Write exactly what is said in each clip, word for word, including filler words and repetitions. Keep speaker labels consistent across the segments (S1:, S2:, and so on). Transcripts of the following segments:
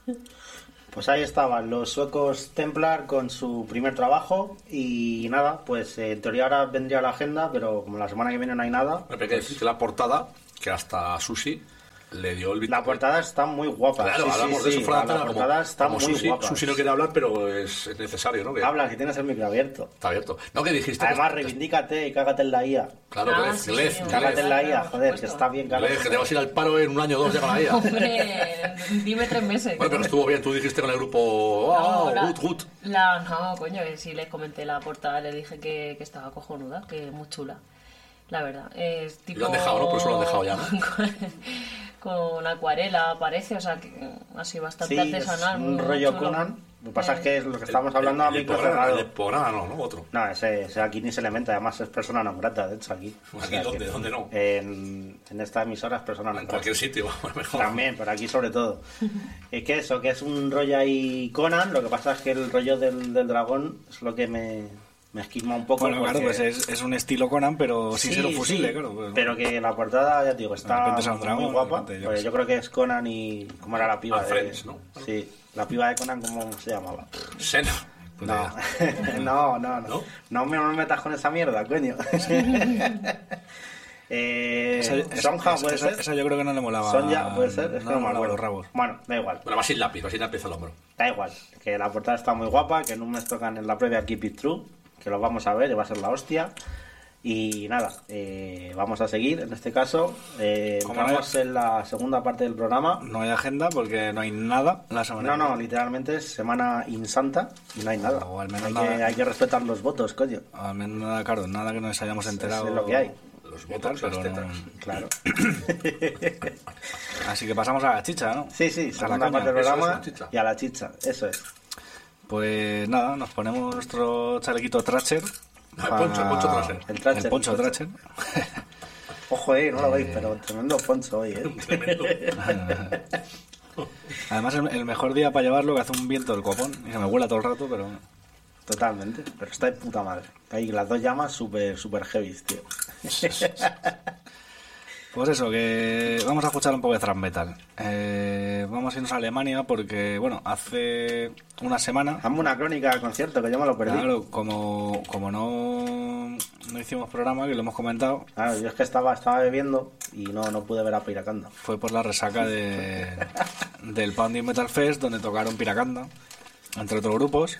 S1: Pues ahí estaban los suecos Templar con su primer trabajo y nada, pues eh, en teoría ahora vendría la agenda, pero como la semana que viene no hay nada...
S2: Me parece
S1: pues...
S2: que la portada, que hasta Susi le dio el...
S1: La portada está muy guapa.
S2: Claro,
S1: sí,
S2: hablamos
S1: sí,
S2: de eso
S1: sí.
S2: fuera
S1: La, la
S2: como,
S1: portada está
S2: como
S1: muy
S2: Susi,
S1: guapa.
S2: Susi no quiere hablar, pero es, es necesario, ¿no? Que...
S1: Habla, que tienes el micro abierto.
S2: Está abierto. No, que dijiste...
S1: Además,
S2: que...
S1: reivindícate y cágate en la I A.
S2: Claro,
S3: Ah,
S2: Glez,
S3: sí,
S2: Glez,
S3: sí,
S1: Cágate en la I A,
S3: Por
S1: joder, que
S3: supuesto.
S1: está bien cágate.
S2: Glez, que te vas a ir al paro en un año o dos ya con la I A.
S3: Hombre, dime tres meses.
S2: Bueno, pero estuvo bien, tú dijiste con el grupo... ¡Oh,
S3: la-
S2: good, good!
S3: La, no, coño, eh, sí les comenté la portada, le dije que, que estaba cojonuda, que muy chula. La verdad, es tipo...
S2: Y lo han dejado, ¿no? Por eso lo han dejado ya, ¿no?
S3: Con acuarela, parece, o sea, que así bastante
S1: Sí,
S3: artesanal.
S1: es un
S3: muy
S1: rollo
S3: chulo.
S1: Conan. Lo que pasa
S3: Eh,
S1: es que es lo que estábamos hablando a
S2: el, el,
S1: micro
S2: programa,
S1: cerrado.
S2: el programa no, ¿no? Otro.
S1: No, ese, ese aquí ni se le mete, además es persona non grata, de hecho, aquí. O
S2: Aquí,
S1: sea
S2: ¿dónde?
S1: que
S2: ¿Dónde no?
S1: En, en esta emisora es persona non
S2: En
S1: grata.
S2: cualquier sitio, mejor.
S1: También, pero aquí sobre todo. Es que eso, que es un rollo ahí Conan, lo que pasa es que el rollo del, del dragón es lo que me, me esquima un poco.
S4: Bueno, claro,
S1: porque-
S4: pues es, es un estilo Conan, pero sin
S1: Sí,
S4: ser un fusible,
S1: sí,
S4: claro. Pues,
S1: pero que la portada, ya te digo,
S4: De
S1: está
S4: repente sale un dragón,
S1: muy guapa.
S4: de repente, yo
S1: Pues
S4: qué
S1: yo creo que es Conan y... ¿Cómo era la piba?
S2: Ah,
S1: de-
S2: Friends, ¿no?
S1: Sí, la piba de Conan, ¿cómo se llamaba?
S2: Sena.
S4: pues
S1: No,
S4: ya.
S1: no, no, no.
S2: ¿No?
S1: No me, no me metas con esa mierda, coño. eh,
S4: Esa, esa-
S1: Sonja,
S4: esa-
S1: puede
S4: esa-
S1: ser.
S4: esa yo creo que no le molaba.
S1: Sonja, puede ser. Es que
S4: no
S1: no
S4: le
S1: me
S4: molaba
S1: acuerdo.
S4: los rabos.
S1: Bueno, da igual.
S2: Bueno, va sin lápiz, va sin lápiz al hombro.
S1: Da igual. Que la portada está muy guapa, que en un mes tocan en la previa Keep It True, que lo vamos a ver y va a ser la hostia. Y nada, eh, vamos a seguir. En este caso, eh,
S4: Como
S1: entramos
S4: no-
S1: en la segunda parte del programa.
S4: No hay agenda porque no hay nada la semana.
S1: No, no, literalmente es semana insanta y no hay nada.
S4: O al menos
S1: hay,
S4: nada.
S1: Que, hay que respetar los votos, coño.
S4: Al menos nada, claro, nada que nos hayamos enterado.
S1: es lo que hay.
S2: Los
S4: ¿Qué tal?
S2: botox, las
S4: Pero
S2: tetas.
S4: no-
S1: Claro.
S4: Así que pasamos a la chicha, ¿no?
S1: Sí, sí,
S4: A la
S1: segunda
S4: caña.
S1: parte del
S2: Eso es,
S1: programa
S2: la chicha.
S1: y a la chicha, eso es.
S4: Pues nada, nos ponemos nuestro chalequito Thrasher.
S2: Ah, el poncho, el poncho Thrasher.
S1: El Thrasher,
S4: El poncho
S1: el
S4: Thrasher.
S1: Ojo, eh, no lo veis, pero tremendo poncho hoy, eh.
S2: Tremendo.
S4: Además, el, el mejor día para llevarlo que hace un viento del copón y se me vuela todo el rato, pero.
S1: Totalmente, pero está de puta madre. Hay las dos llamas súper, súper heavy, tío.
S4: Pues eso, que vamos a escuchar un poco de thrash metal. Eh, vamos a irnos a Alemania porque, bueno, hace una semana.
S1: Hazme una crónica del concierto, que yo me lo perdí.
S4: Claro, como, como no, no hicimos programa, que lo hemos comentado,
S1: Claro, yo es que estaba, estaba bebiendo y no, no pude ver a Piracanda.
S4: fue por la resaca de, del Pounding Metal Fest, donde tocaron Piracanda, entre otros grupos.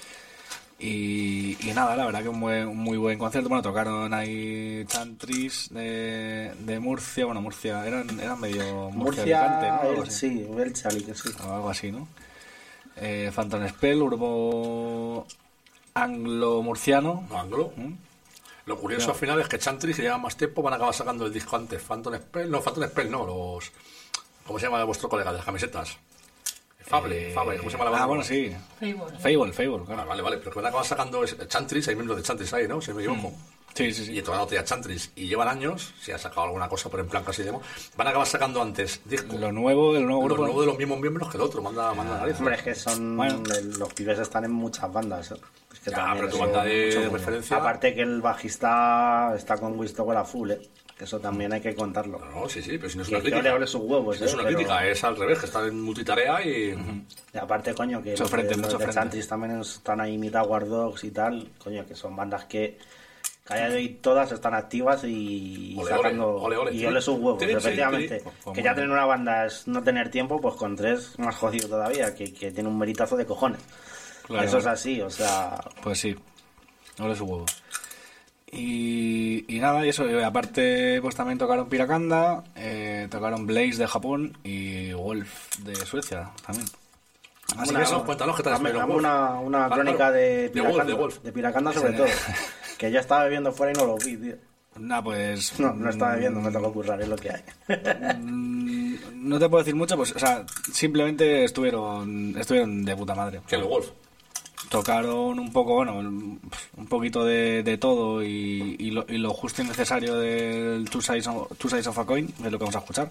S4: Y, y nada, la verdad que un, buen- un muy buen concierto. Bueno, tocaron ahí Chantris de, de Murcia, bueno, Murcia, eran, eran medio Murcia, Alicante,
S1: Murcia,
S4: ¿no? Algo
S1: el-
S4: así.
S1: sí, el Chali, que sí.
S4: O algo así, ¿no? Eh, Phantom Spell, grupo anglo-murciano.
S2: No, anglo.
S4: ¿Mm?
S2: Lo curioso al final es que Chantry, si lleva más tiempo, van a acabar sacando el disco antes. Phantom Spell, no, Phantom Spell no, los... ¿Cómo se llama vuestro colega de las camisetas? Fable,
S4: Eh,
S2: Fable, ¿cómo se llama la banda?
S4: Ah, bueno, sí.
S3: Fable.
S4: Fable, Fable, claro.
S2: Ah, vale, vale, pero que van a acabar sacando es- Chantris, hay miembros de Chantris ahí, ¿no? Si no me equivoco.
S4: Sí, sí,
S2: Y
S4: sí.
S2: todavía no tenía Chantris. Y llevan años, si ha sacado alguna cosa por en plan casi demo, van a acabar sacando antes disco.
S4: Lo nuevo del nuevo
S2: Lo
S4: grupo.
S2: nuevo de los mismos miembros que el otro, manda, manda narices.
S1: Hombre, es que son.
S4: Bueno.
S1: el- los pibes están en muchas bandas. ¿eh? Es que
S2: Ya,
S1: también
S2: pero tu
S1: eso-
S2: banda de
S1: mucho-
S2: referencia-
S1: Aparte que el bajista está con Wistower a full, ¿eh? Que eso también hay que contarlo.
S2: No, no, sí, sí, pero si no es
S1: Que,
S2: una
S1: que ole,
S2: crítica.
S1: ole sus huevos,
S2: Si no es
S1: ¿eh?
S2: una
S1: Pero-
S2: crítica, es al revés, que están en multitarea y...
S1: Y aparte, coño, que
S4: Mucho
S1: los,
S4: frente,
S1: de,
S4: mucho
S1: los de
S4: frente.
S1: Chantris también están ahí, mitad War Dogs y tal. Coño, que son bandas que. Que a día de hoy todas están activas y
S2: Ole,
S1: sacando.
S2: ole, ole, ole.
S1: y ole sus huevos,
S2: Tiri, tiri,
S1: efectivamente.
S2: tiri.
S4: Pues
S1: Que ya
S4: bueno.
S1: tener una banda es no tener tiempo, pues con tres más jodido todavía, que, que tiene un meritazo de cojones.
S4: Claro.
S1: Eso es así, o sea.
S4: Pues sí. No le su huevo. Y, y nada, y eso, y aparte pues también tocaron Piracanda, eh, tocaron Blaze de Japón y Wolf de Suecia también.
S2: Así
S1: Una-
S2: que eso, cuéntanos qué tal
S1: Dame-
S2: estuvieron
S1: dame
S2: Wolf.
S1: una, una
S2: Ah,
S1: crónica
S2: claro.
S1: de
S2: De
S1: Piracanda,
S2: Wolf, de Wolf.
S1: de Piracanda sobre
S4: Sí.
S1: todo. Que yo estaba bebiendo fuera y no lo vi, tío.
S4: Nada, pues...
S1: No, no estaba bebiendo, me tocó currar, es lo que hay.
S4: mm, No te puedo decir mucho, pues, o sea, simplemente estuvieron, estuvieron de puta madre.
S2: Que los Wolf.
S4: Tocaron un poco, bueno, un poquito de, de todo y, y, lo, y lo justo y necesario del Two Sides of, Two Sides of a Coin, es lo que vamos a escuchar.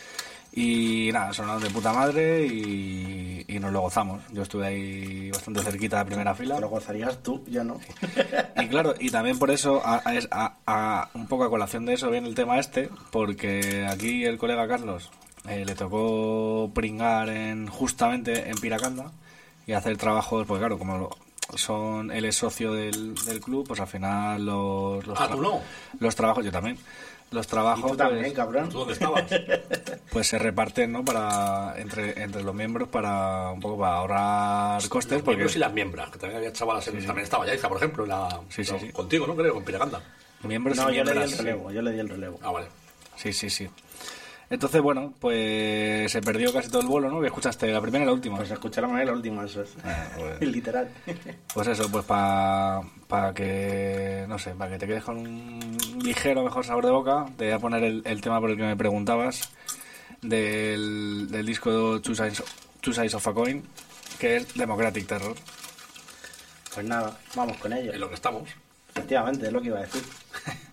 S4: Y nada, sonaron de puta madre y, y nos lo gozamos. Yo estuve ahí bastante cerquita de primera fila.
S1: Te lo gozarías tú, yo no.
S4: Y claro, y también por eso, a, a, a- a- un poco a colación de eso viene el tema este, porque aquí el colega Carlos eh, le tocó pringar en, justamente en Piracanda y hacer trabajos, pues claro, como lo, son él es socio del, del club, pues al final los, los,
S2: ah, ¿tú no?
S4: los trabajos, yo también. Los trabajos,
S1: ¿Y tú también,
S4: pues,
S1: cabrón?
S2: ¿Tú dónde estabas?
S4: pues se reparten, ¿no? Para entre entre los miembros para un poco para ahorrar costes,
S2: Los
S4: porque
S2: miembros y las miembras, que también había chavalas, en,
S4: Sí, sí.
S2: también estaba Yaiza, por ejemplo, en la,
S4: Sí, sí,
S2: la-
S4: sí.
S2: contigo, ¿no? Creo, con Piraganda.
S4: miembros
S1: No,
S4: y
S1: yo le di el
S4: miembras, sí.
S1: relevo, yo le di el relevo.
S2: Ah, vale.
S4: Sí, sí, sí. Entonces, bueno, pues se perdió casi todo el vuelo, ¿no? Que escuchaste la primera y la última.
S1: Pues escucharon ahí la última, eso es.
S4: Ah, pues-
S1: Literal.
S4: Pues eso, pues para pa que, no sé, para que te quedes con un ligero mejor sabor de boca, te voy a poner el, el tema por el que me preguntabas del, del disco Two Sides, Two Sides of a Coin, que es Democratic Terror.
S1: Pues nada, vamos con ello.
S2: En lo que estamos.
S1: Efectivamente, es lo que iba a decir.